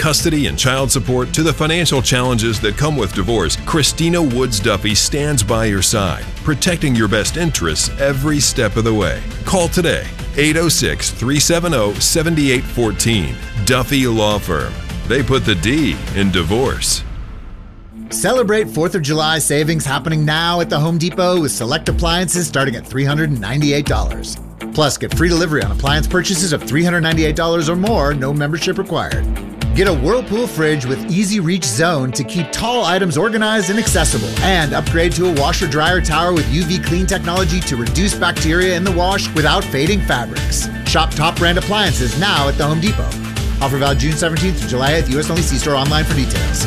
custody and child support to the financial challenges that come with divorce, Christina Woods Duffy stands by your side, protecting your best interests every step of the way. Call today, 806-370-7814. Duffy Law Firm. They put the D in divorce. Celebrate 4th of July savings happening now at the Home Depot with select appliances starting at $398. Plus, get free delivery on appliance purchases of $398 or more, no membership required. Get a Whirlpool fridge with Easy Reach Zone to keep tall items organized and accessible. And upgrade to a washer-dryer tower with UV clean technology to reduce bacteria in the wash without fading fabrics. Shop top brand appliances now at the Home Depot. Offer valid June 17th to July 8th. U.S. only. See store online for details.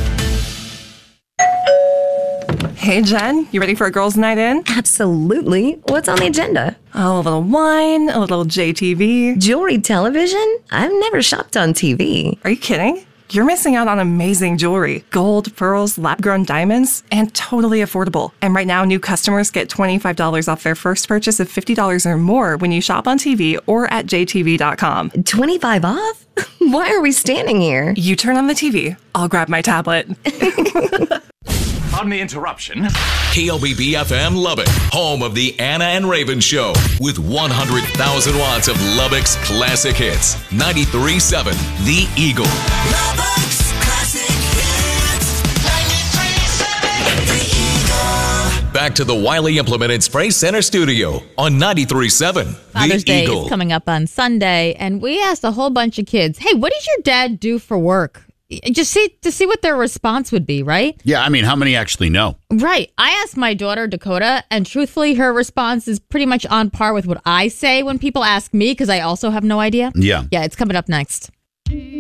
Hey, Jen, you ready for a girls' night in? Absolutely. What's on the agenda? Oh, a little wine, a little JTV. Jewelry television? I've never shopped on TV. Are you kidding? You're missing out on amazing jewelry. Gold, pearls, lab-grown diamonds, and totally affordable. And right now, new customers get $25 off their first purchase of $50 or more when you shop on TV or at jtv.com. 25 off? Why are we standing here? You turn on the TV. I'll grab my tablet. Pardon the interruption. KLBB FM Lubbock, home of the Anna and Raven Show, with 100,000 watts of Lubbock's classic hits. 93.7 The Eagle. Lubbock's classic hits. 93.7 The Eagle. Back to the Wiley Implement and Spray Center studio on 93.7 Father's The Day Eagle. is coming up on Sunday, and we asked a whole bunch of kids, hey, what does your dad do for work? Just to see what their response would be, right? Yeah, I mean, how many actually know? Right. I asked my daughter, Dakota, and truthfully, her response is pretty much on par with what I say when people ask me, because I also have no idea. Yeah. Yeah, it's coming up next.